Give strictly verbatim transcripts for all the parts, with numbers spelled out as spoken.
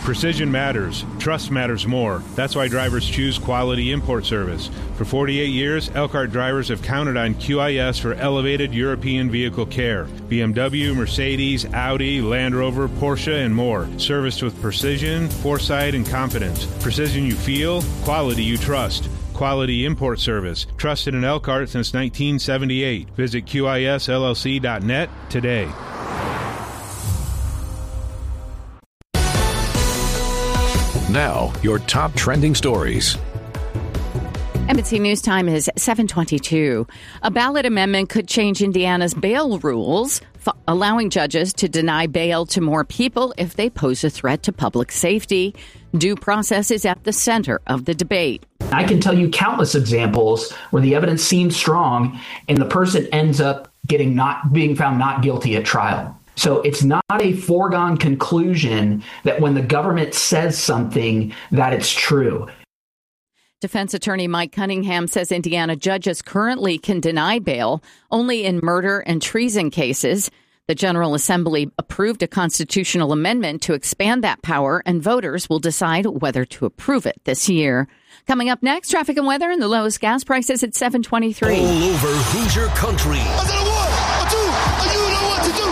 Precision matters. Trust matters more. That's why drivers choose Quality Import Service. For forty-eight years, Elkhart drivers have counted on Q I S for elevated European vehicle care. B M W, Mercedes, Audi, Land Rover, Porsche, and more. Serviced with precision, foresight, and confidence. Precision you feel, quality you trust. Quality Import Service. Trusted in Elkhart since nineteen seventy-eight. Visit Q I S L L C dot net today. Now, your top trending stories. M N C News Time is seven twenty-two. A ballot amendment could change Indiana's bail rules, f- allowing judges to deny bail to more people if they pose a threat to public safety. Due process is at the center of the debate. I can tell you countless examples where the evidence seems strong and the person ends up getting not being found not guilty at trial. So it's not a foregone conclusion that when the government says something, that it's true. Defense attorney Mike Cunningham says Indiana judges currently can deny bail only in murder and treason cases. The General Assembly approved a constitutional amendment to expand that power, and voters will decide whether to approve it this year. Coming up next, traffic and weather and the lowest gas prices at seven twenty-three. All over Hoosier Country. I said a one, a two, and you know what to do,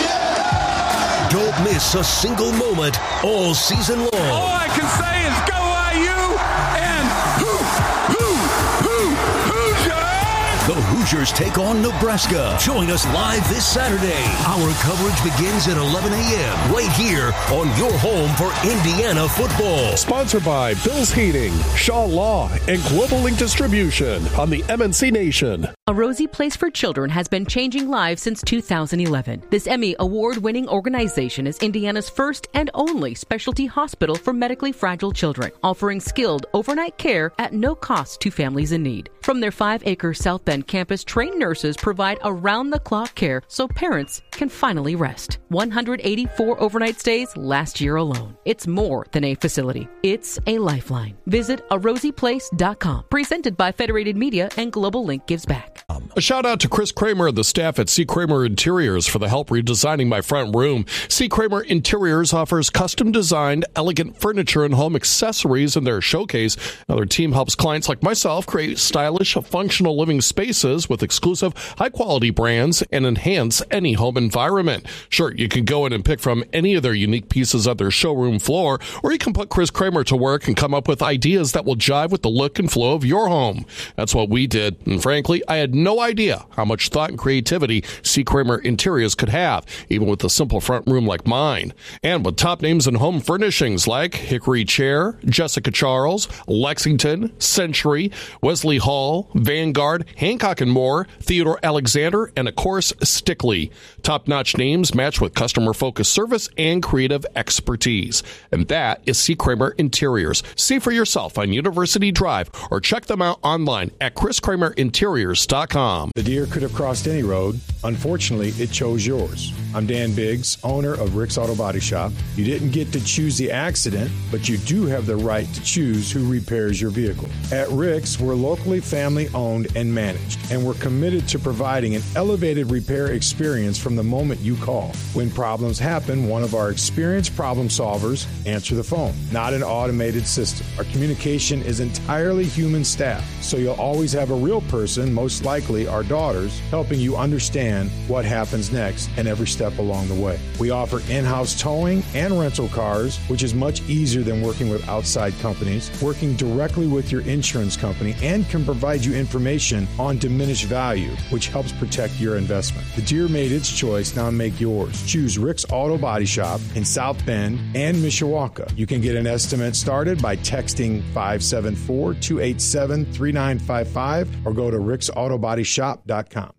idiot. Don't miss a single moment all season long. All I can say is go I U and hoo, hoo, hoo, Hoosiers! The Hoosiers take on Nebraska. Join us live this Saturday. Our coverage begins at eleven a.m. right here on your home for Indiana football. Sponsored by Bill's Heating, Shaw Law, and Global Link Distribution on the M N C Nation. A Rosie Place for Children has been changing lives since two thousand eleven. This Emmy award-winning organization is Indiana's first and only specialty hospital for medically fragile children, offering skilled overnight care at no cost to families in need. From their five-acre South Bend campus, trained nurses provide around-the-clock care so parents can finally rest. one hundred eighty-four overnight stays last year alone. It's more than a facility. It's a lifeline. Visit a rosie place dot com. Presented by Federated Media and Global Link Gives Back. A shout out to Chris Kramer and the staff at C. Kramer Interiors for the help redesigning my front room. C. Kramer Interiors offers custom designed, elegant furniture and home accessories in their showcase. Now, their team helps clients like myself create stylish, functional living spaces with exclusive, high-quality brands and enhance any home environment. Sure, you can go in and pick from any of their unique pieces at their showroom floor, or you can put Chris Kramer to work and come up with ideas that will jive with the look and flow of your home. That's what we did, and frankly, I had no idea how much thought and creativity C. Kramer Interiors could have, even with a simple front room like mine. And with top names in home furnishings like Hickory Chair, Jessica Charles, Lexington, Century, Wesley Hall, Vanguard, Hancock and More, Theodore Alexander, and of course, Stickley. Top-notch names matched with customer-focused service and creative expertise. And that is C. Kramer Interiors. See for yourself on University Drive or check them out online at chris kramer interiors dot com. The deer could have crossed any road. Unfortunately, it chose yours. I'm Dan Biggs, owner of Rick's Auto Body Shop. You didn't get to choose the accident, but you do have the right to choose who repairs your vehicle. At Rick's, we're locally family-owned and managed, and we're committed to providing an elevated repair experience from the moment you call. When problems happen, one of our experienced problem solvers answer the phone, not an automated system. Our communication is entirely human staff, so you'll always have a real person, most likely our daughters, helping you understand what happens next and every step along the way. We offer in-house towing and rental cars, which is much easier than working with outside companies, working directly with your insurance company, and can provide you information on diminished value, which helps protect your investment. The deer made its choice, now make yours. Choose Rick's Auto Body Shop in South Bend and Mishawaka. You can get an estimate started by texting five seven four, two eight seven, three nine five five or go to ricks auto body shop dot com.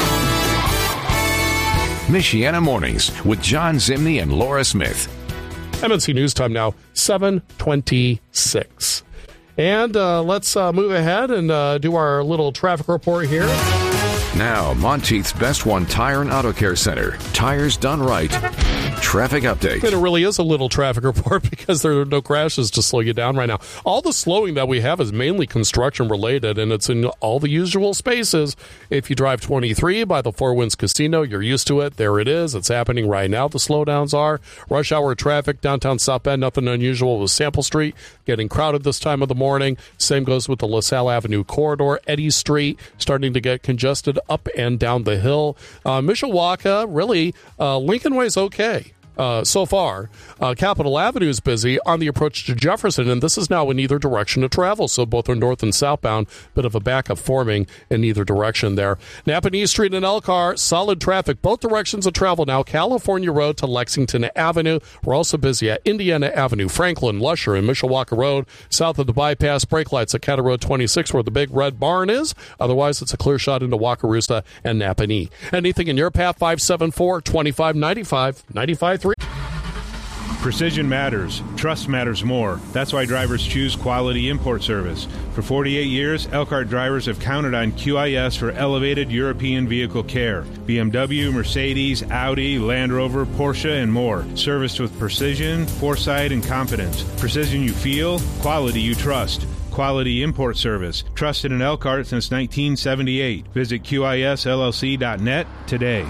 Michiana Mornings with John Zimney and Laura Smith. M N C News Time now, seven twenty-six. And uh, let's uh, move ahead and uh, do our little traffic report here. Now, Monteith's Best One Tire and Auto Care Center. Tires done right. traffic update. And it really is a little traffic report because there are no crashes to slow you down right now. All the slowing that we have is mainly construction related, and it's in all the usual spaces. If you drive twenty-three by the Four Winds Casino, you're used to it. There it is. It's happening right now. The slowdowns are rush hour traffic downtown South Bend. Nothing unusual with Sample Street getting crowded this time of the morning. Same goes with the LaSalle Avenue corridor. Eddy Street starting to get congested up and down the hill. Uh, Mishawaka, really, uh, Lincoln Way is okay. Uh, so far, uh, Capitol Avenue is busy on the approach to Jefferson, and this is now in either direction of travel, so both are north and southbound. Bit of a backup forming in either direction there. Napanee Street and Elkhart, solid traffic, both directions of travel now. California Road to Lexington Avenue. We're also busy at Indiana Avenue, Franklin, Lusher, and Mishawaka Road. South of the bypass, brake lights at County Road twenty-six, where the big red barn is. Otherwise, it's a clear shot into Wakarusa and Napanee. Anything in your path? five seven four, two five nine five, nine five three. Precision matters. Trust matters more. That's why drivers choose Quality Import Service. For forty-eight years, Elkhart drivers have counted on Q I S for elevated European vehicle care. B M W, Mercedes, Audi, Land Rover, Porsche, and more. Serviced with precision, foresight, and confidence. Precision you feel, quality you trust. Quality Import Service. Trusted in Elkhart since nineteen seventy-eight. Visit Q I S L L C dot net today.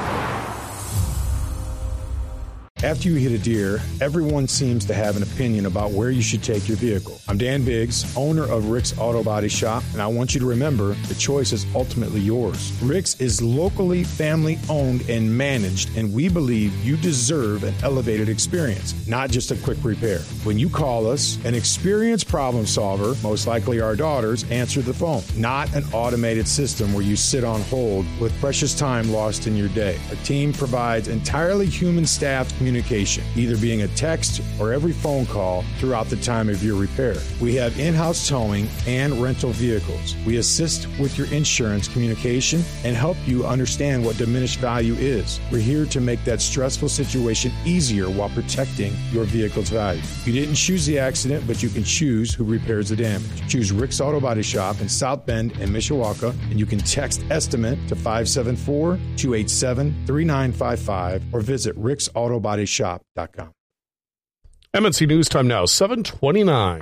After you hit a deer, everyone seems to have an opinion about where you should take your vehicle. I'm Dan Biggs, owner of Rick's Auto Body Shop, and I want you to remember the choice is ultimately yours. Rick's is locally family owned and managed, and we believe you deserve an elevated experience, not just a quick repair. When you call us, an experienced problem solver, most likely our daughters, answer the phone, not an automated system where you sit on hold with precious time lost in your day. Our team provides entirely human staffed communication. Communication, either being a text or every phone call throughout the time of your repair. We have in-house towing and rental vehicles. We assist with your insurance communication and help you understand what diminished value is. We're here to make that stressful situation easier while protecting your vehicle's value. You didn't choose the accident, but you can choose who repairs the damage. Choose Rick's Auto Body Shop in South Bend and Mishawaka, and you can text estimate to five seven four, two eight seven, three nine five five or visit ricks auto body shop dot com. M N C News Time now, seven twenty-nine.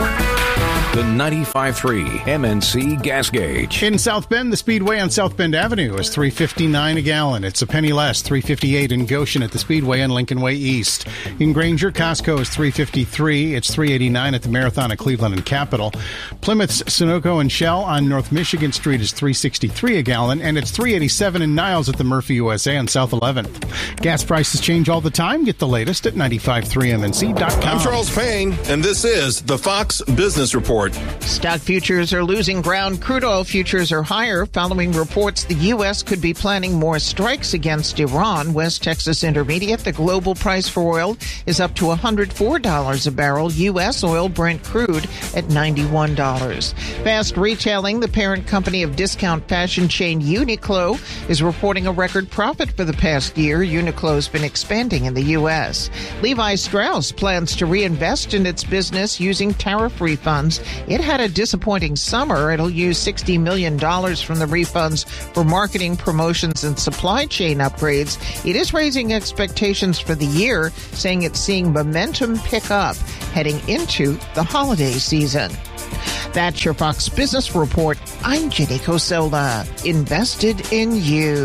The ninety-five point three M N C gas gauge. In South Bend, the Speedway on South Bend Avenue is three fifty-nine a gallon. It's a penny less, three fifty-eight in Goshen at the Speedway and Lincoln Way East. In Granger, Costco is three fifty-three. It's three eighty-nine at the Marathon at Cleveland and Capitol. Plymouth's Sunoco and Shell on North Michigan Street is three sixty-three a gallon, and it's three eighty-seven in Niles at the Murphy U S A on South eleventh. Gas prices change all the time. Get the latest at ninety-five point three M N C dot com. I'm Charles Payne, and this is the Fox Business Report. Stock futures are losing ground. Crude oil futures are higher following reports the U S could be planning more strikes against Iran. West Texas Intermediate, the global price for oil is up to one hundred four dollars a barrel. U S oil Brent crude at ninety-one dollars. Fast Retailing, the parent company of discount fashion chain Uniqlo, is reporting a record profit for the past year. Uniqlo's been expanding in the U S. Levi Strauss plans to reinvest in its business using tariff refunds. It had a disappointing summer. It'll use sixty million dollars from the refunds for marketing, promotions, and supply chain upgrades. It is raising expectations for the year, saying it's seeing momentum pick up heading into the holiday season. That's your Fox Business Report. I'm Jenny Cosola. Invested in you.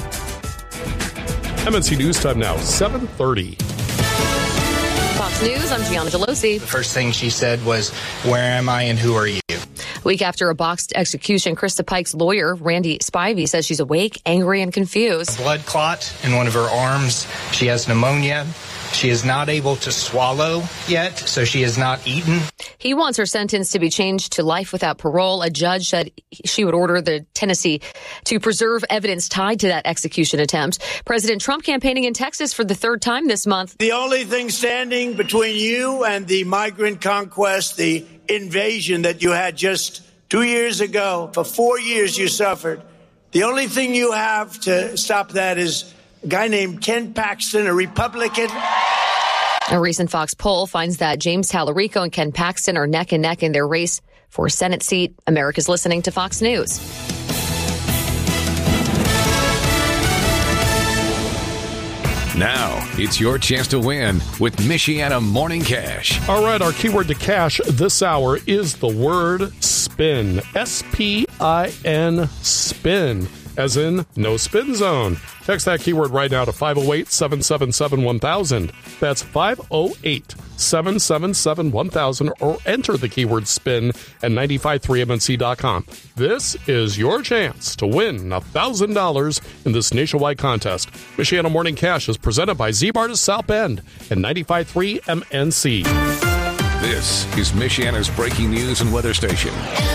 M N C News Time now, seven thirty. Fox News, I'm Gianna Gelosi. The first thing she said was, "Where am I and who are you?" A week after a boxed execution, Krista Pike's lawyer, Randy Spivey, says she's awake, angry, and confused. A blood clot in one of her arms. She has pneumonia. She is not able to swallow yet, so she has not eaten. He wants her sentence to be changed to life without parole. A judge said she would order the Tennessee to preserve evidence tied to that execution attempt. President Trump campaigning in Texas for the third time this month. The only thing standing between you and the migrant conquest, the invasion that you had just two years ago, for four years you suffered. The only thing you have to stop that is a guy named Ken Paxton, a Republican. A recent Fox poll finds that James Tallarico and Ken Paxton are neck and neck in their race for a Senate seat. America's listening to Fox News. Now, it's your chance to win with Michiana Morning Cash. All right, our keyword to cash this hour is the word spin. S P I N, spin, as in no spin zone. Text that keyword right now to five oh eight, seven seven seven, one thousand. That's five oh eight, seven seven seven, one thousand, or enter the keyword spin at nine five three M N C dot com. This is your chance to win one thousand dollars in this nationwide contest. Michiana Morning Cash is presented by Z-Bar to South Bend and ninety-five point three M N C. This is Michiana's breaking news and weather station.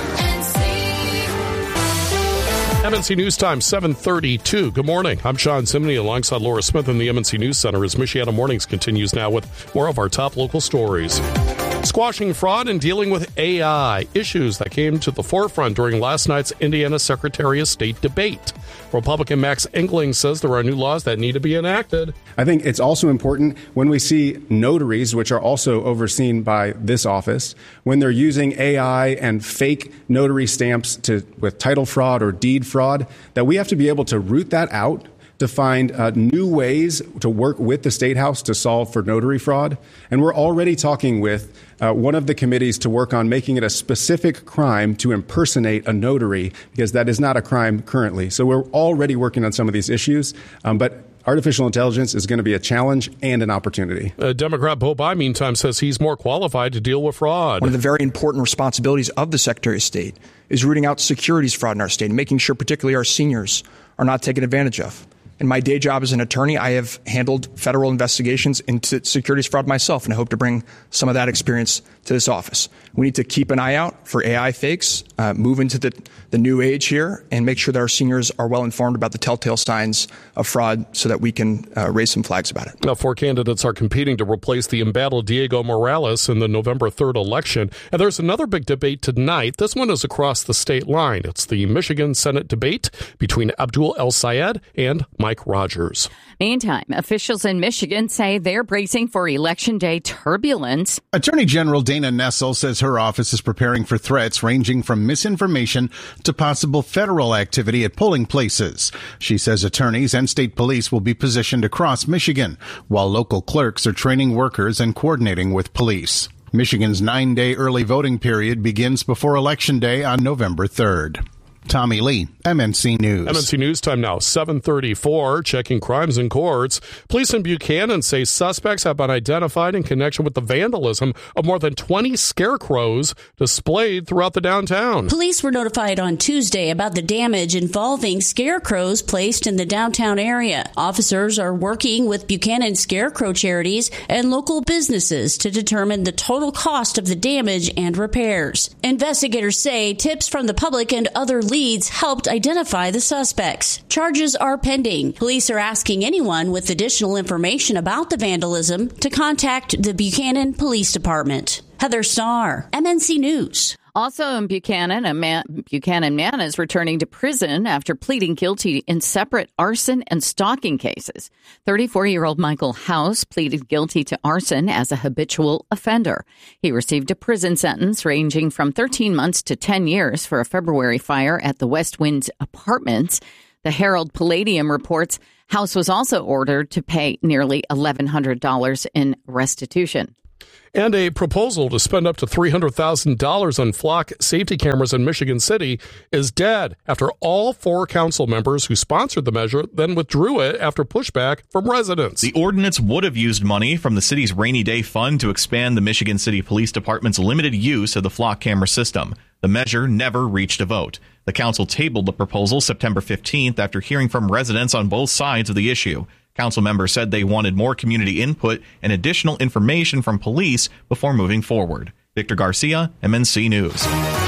M N C News Time, seven thirty-two. Good morning. I'm Sean Simney alongside Laura Smith in the M N C News Center as Michiana Mornings continues now with more of our top local stories. Squashing fraud and dealing with A I, issues that came to the forefront during last night's Indiana Secretary of State debate. Republican Max Engling says there are new laws that need to be enacted. I think it's also important when we see notaries, which are also overseen by this office, when they're using A I and fake notary stamps to with title fraud or deed fraud, that we have to be able to root that out, to find uh, new ways to work with the State House to solve for notary fraud. And we're already talking with uh, one of the committees to work on making it a specific crime to impersonate a notary, because that is not a crime currently. So we're already working on some of these issues, um, but artificial intelligence is going to be a challenge and an opportunity. Uh, Democrat Bo Bai, meantime, says he's more qualified to deal with fraud. One of the very important responsibilities of the Secretary of State is rooting out securities fraud in our state and making sure particularly our seniors are not taken advantage of. In my day job as an attorney, I have handled federal investigations into securities fraud myself, and I hope to bring some of that experience to this office. We need to keep an eye out for A I fakes, uh, move into the, the new age here, and make sure that our seniors are well informed about the telltale signs of fraud so that we can uh, raise some flags about it. Now, four candidates are competing to replace the embattled Diego Morales in the November third election. And there's another big debate tonight. This one is across the state line. It's the Michigan Senate debate between Abdul El-Sayed and Mike Rogers. Meantime, officials in Michigan say they're bracing for Election Day turbulence. Attorney General Dana Nessel says her office is preparing for threats ranging from misinformation to possible federal activity at polling places. She says attorneys and state police will be positioned across Michigan, while local clerks are training workers and coordinating with police. Michigan's nine-day early voting period begins before Election Day on November third. Tommy Lee, M N C News. M N C News Time now, seven thirty-four, checking crimes in courts. Police in Buchanan say suspects have been identified in connection with the vandalism of more than twenty scarecrows displayed throughout the downtown. Police were notified on Tuesday about the damage involving scarecrows placed in the downtown area. Officers are working with Buchanan Scarecrow Charities and local businesses to determine the total cost of the damage and repairs. Investigators say tips from the public and other leads helped identify the suspects. Charges are pending. Police are asking anyone with additional information about the vandalism to contact the Buchanan Police Department. Heather Starr, M N C News. Also in Buchanan, a man, Buchanan man is returning to prison after pleading guilty in separate arson and stalking cases. thirty-four-year-old Michael House pleaded guilty to arson as a habitual offender. He received a prison sentence ranging from thirteen months to ten years for a February fire at the West Winds Apartments. The Herald Palladium reports House was also ordered to pay nearly eleven hundred dollars in restitution. And a proposal to spend up to three hundred thousand dollars on flock safety cameras in Michigan City is dead after all four council members who sponsored the measure then withdrew it after pushback from residents. The ordinance would have used money from the city's rainy day fund to expand the Michigan City Police Department's limited use of the flock camera system. The measure never reached a vote. The council tabled the proposal September fifteenth after hearing from residents on both sides of the issue. Council members said they wanted more community input and additional information from police before moving forward. Victor Garcia, M N C News.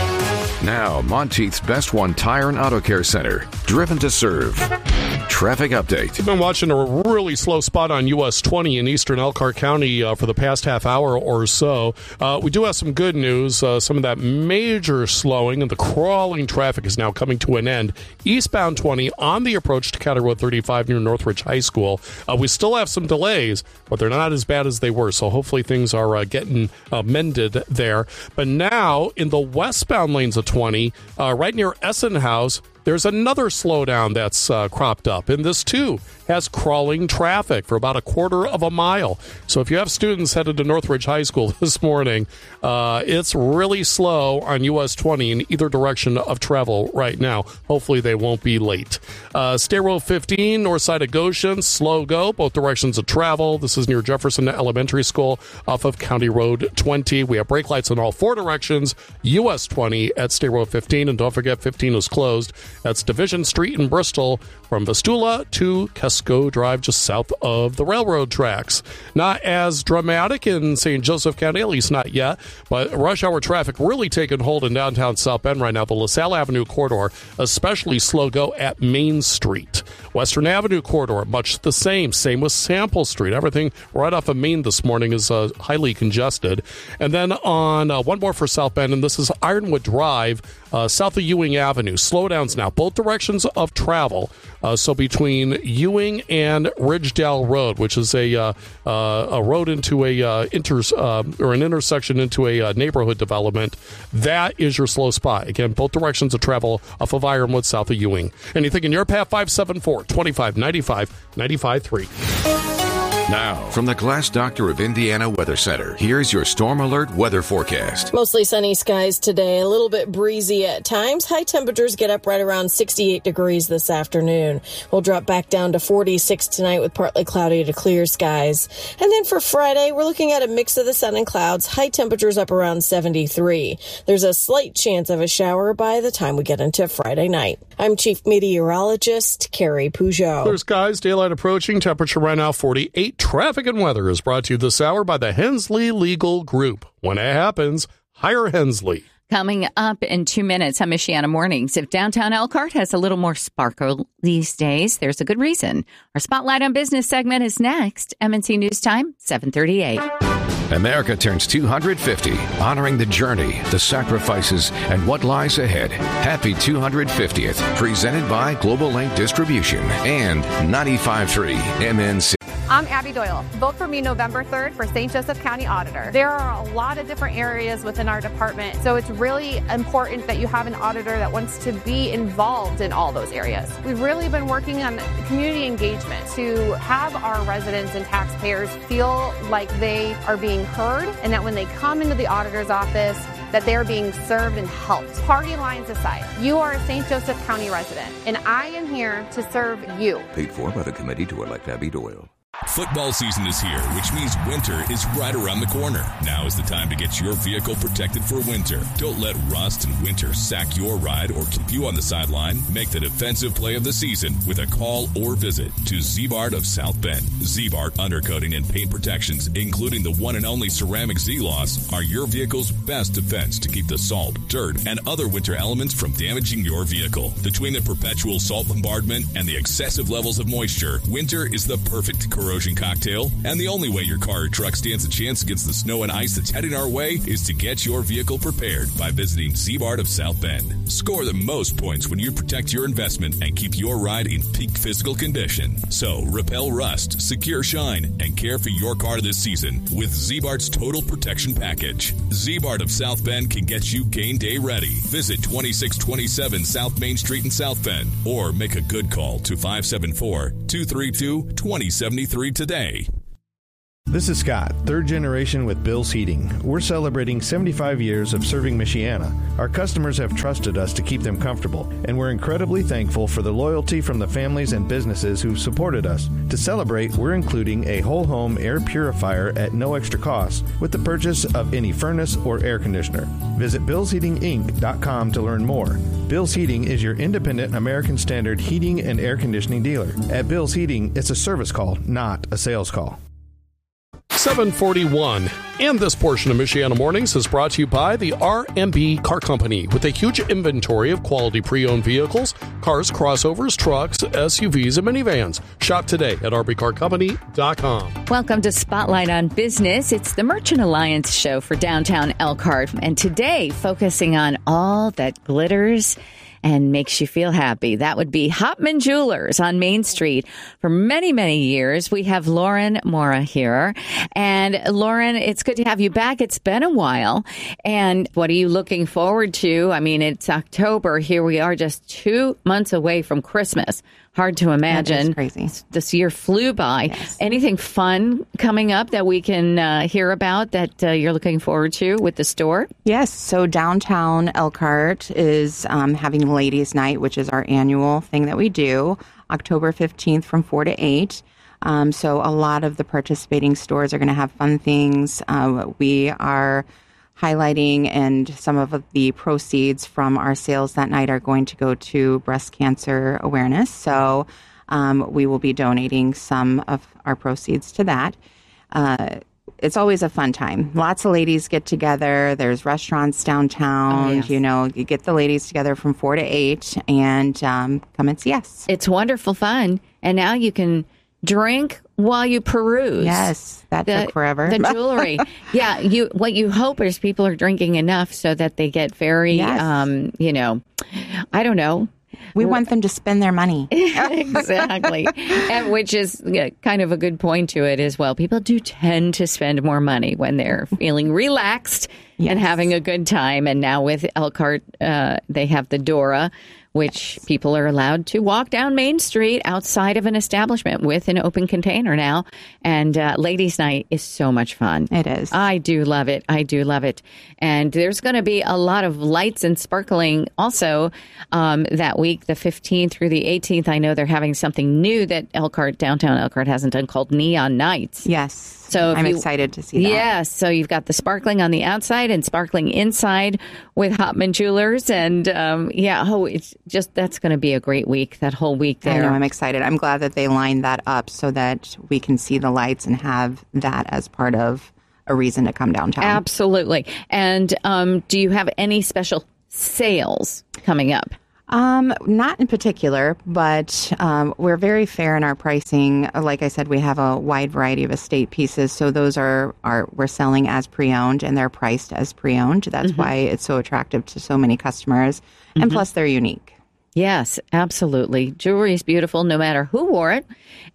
Now, Monteith's Best One Tire and Auto Care Center, driven to serve. Traffic update. We've been watching a really slow spot on U S twenty in eastern Elkhart County uh, for the past half hour or so. Uh, we do have some good news. Uh, some of that major slowing and the crawling traffic is now coming to an end. Eastbound twenty on the approach to County Road thirty-five near Northridge High School. Uh, we still have some delays, but they're not as bad as they were. So hopefully things are uh, getting uh, mended there. But now in the westbound lanes of twenty, uh, right near Essen House, There's another slowdown that's uh, cropped up, and this too has crawling traffic for about a quarter of a mile. So if you have students headed to Northridge High School this morning, uh, it's really slow on U S twenty in either direction of travel right now. Hopefully they won't be late. Uh, State Road fifteen, north side of Goshen, slow go, both directions of travel. This is near Jefferson Elementary School off of County Road twenty. We have brake lights in all four directions. U S twenty at State Road fifteen, and don't forget fifteen is closed. That's Division Street in Bristol from Vistula to Kesco Drive, just south of the railroad tracks. Not as dramatic in Saint Joseph County, at least not yet, but rush hour traffic really taking hold in downtown South Bend right now. The LaSalle Avenue corridor, especially slow go at Main Street. Western Avenue corridor, much the same. Same with Sample Street. Everything right off of Main this morning is uh, highly congested. And then on uh, one more for South Bend, and this is Ironwood Drive, uh, south of Ewing Avenue. Slowdowns now, both directions of travel. Uh, so between Ewing and Ridgedale Road, which is a uh, uh, a road into a uh, inter uh, or an intersection into a uh, neighborhood development, that is your slow spot. Again, both directions of travel off of Ironwood, south of Ewing. Anything in your path? five seven four, two five nine five, nine five three. Now, from the Glass Doctor of Indiana Weather Center, here's your Storm Alert weather forecast. Mostly sunny skies today, a little bit breezy at times. High temperatures get up right around sixty-eight degrees this afternoon. We'll drop back down to forty-six tonight with partly cloudy to clear skies. And then for Friday, we're looking at a mix of the sun and clouds. High temperatures up around seventy-three. There's a slight chance of a shower by the time we get into Friday night. I'm Chief Meteorologist Carrie Peugeot. Clear skies, daylight approaching, temperature right now forty-eight. Traffic and weather is brought to you this hour by the Hensley Legal Group. When it happens, hire Hensley. Coming up in two minutes on Michiana Mornings, if downtown Elkhart has a little more sparkle these days, there's a good reason. Our Spotlight on Business segment is next. M N C News Time, seven thirty-eight. America turns two hundred fifty, honoring the journey, the sacrifices, and what lies ahead. Happy two hundred fiftieth, presented by Global Link Distribution and ninety-five point three M N C. I'm Abby Doyle. Vote for me November third for Saint Joseph County Auditor. There are a lot of different areas within our department, so it's really important that you have an auditor that wants to be involved in all those areas. We've really been working on community engagement to have our residents and taxpayers feel like they are being heard, and that when they come into the auditor's office, that they're being served and helped. Party lines aside, you are a Saint Joseph County resident, and I am here to serve you. Paid for by the committee to elect Abby Doyle. Football season is here, which means winter is right around the corner. Now is the time to get your vehicle protected for winter. Don't let rust and winter sack your ride or keep you on the sideline. Make the defensive play of the season with a call or visit to Z-Bart of South Bend. Z-Bart Undercoating and Paint Protections, including the one and only ceramic Z-Loss, are your vehicle's best defense to keep the salt, dirt, and other winter elements from damaging your vehicle. Between the perpetual salt bombardment and the excessive levels of moisture, winter is the perfect corrosion corrosion cocktail, and the only way your car or truck stands a chance against the snow and ice that's heading our way is to get your vehicle prepared by visiting Z-Bart of South Bend. Score the most points when you protect your investment and keep your ride in peak physical condition. So repel rust, secure shine, and care for your car this season with Z-Bart's Total Protection Package. Z-Bart of South Bend can get you game day ready. Visit twenty-six twenty-seven South Main Street in South Bend or make a good call to five seven four, two three two, two zero seven three today. This is Scott, third generation with Bill's Heating. We're celebrating seventy-five years of serving Michiana. Our customers have trusted us to keep them comfortable, and we're incredibly thankful for the loyalty from the families and businesses who've supported us. To celebrate, we're including a whole home air purifier at no extra cost with the purchase of any furnace or air conditioner. Visit bills heating inc dot com to learn more. Bill's Heating is your independent American Standard heating and air conditioning dealer. At Bill's Heating, it's a service call, not a sales call. seven forty-one. And this portion of Michiana Mornings is brought to you by the R and B Car Company. With a huge inventory of quality pre-owned vehicles, cars, crossovers, trucks, S U Vs, and minivans. Shop today at r b car company dot com. Welcome to Spotlight on Business. It's the Merchant Alliance show for downtown Elkhart. And today, focusing on all that glitters and makes you feel happy. That would be Hopman Jewelers on Main Street. For many, many years, we have Lauren Mora here. And Lauren, it's good to have you back. It's been a while. And what are you looking forward to? I mean, it's October. Here we are just two months away from Christmas. Hard to imagine. That is crazy. This year flew by. Yes. Anything fun coming up that we can uh, hear about that uh, you're looking forward to with the store? Yes. So downtown Elkhart is um, having Ladies' Night, which is our annual thing that we do, October fifteenth from four to eight. Um, so a lot of the participating stores are going to have fun things. Uh, we are highlighting, and some of the proceeds from our sales that night are going to go to breast cancer awareness. So um, we will be donating some of our proceeds to that. Uh, it's always a fun time. Lots of ladies get together. There's restaurants downtown. Oh, yes. You know, you get the ladies together from four to eight and um, come and see us. It's wonderful fun. And now you can drink while you peruse. Yes, that the, took forever. The jewelry. Yeah, you. What you hope is people are drinking enough so that they get very, yes. um, you know, I don't know. We want them to spend their money. Exactly. And which is yeah, kind of a good point to it as well. People do tend to spend more money when they're feeling relaxed yes. and having a good time. And now with Elkhart, uh, they have the Dora, which people are allowed to walk down Main Street outside of an establishment with an open container now. And uh, Ladies' Night is so much fun. It is. I do love it. I do love it. And there's going to be a lot of lights and sparkling also um, that week, the fifteenth through the eighteenth. I know they're having something new that Elkhart, downtown Elkhart hasn't done called Neon Nights. Yes. So I'm you, excited to see that. Yes. So you've got the sparkling on the outside and sparkling inside with Hopman Jewelers. And um, yeah, oh, it's just that's going to be a great week, that whole week there. I know. I'm excited. I'm glad that they lined that up so that we can see the lights and have that as part of a reason to come downtown. Absolutely. And um, do you have any special sales coming up? Um, not in particular, but um, we're very fair in our pricing. Like I said, we have a wide variety of estate pieces, so those are, are we're selling as pre-owned, and they're priced as pre-owned. That's mm-hmm. why it's so attractive to so many customers, mm-hmm. and plus they're unique. Yes, absolutely. Jewelry is beautiful no matter who wore it.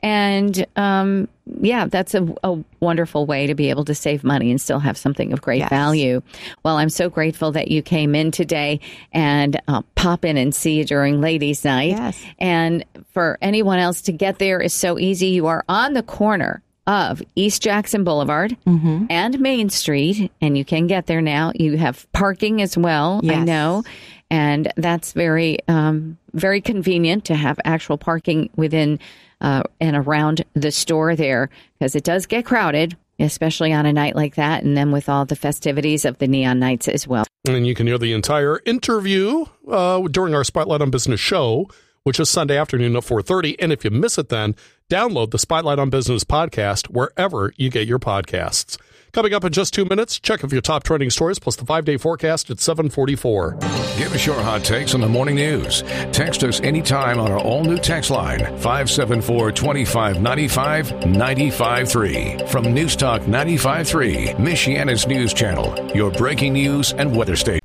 And um, yeah, that's a, a wonderful way to be able to save money and still have something of great yes. value. Well, I'm so grateful that you came in today and uh, pop in and see you during Ladies' Night. Yes. And for anyone else to get there is so easy. You are on the corner of East Jackson Boulevard mm-hmm. and Main Street, and you can get there now. You have parking as well, yes. I know. And that's very, um, very convenient to have actual parking within uh, and around the store there, because it does get crowded, especially on a night like that. And then with all the festivities of the Neon Nights as well. And you can hear the entire interview uh, during our Spotlight on Business show, which is Sunday afternoon at four thirty. And if you miss it, then download the Spotlight on Business podcast wherever you get your podcasts. Coming up in just two minutes, check of your top trending stories plus the five-day forecast at seven forty-four. Give us your hot takes on the morning news. Text us anytime on our all-new text line, five seven four, two five nine five, nine five three. From News Talk ninety-five point three, Michiana's news channel, your breaking news and weather station.